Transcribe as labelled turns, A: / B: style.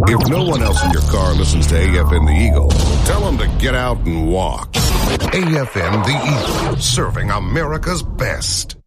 A: If no one else in your car listens to AFM The Eagle, tell them to get out and walk. AFM The Eagle, serving America's best.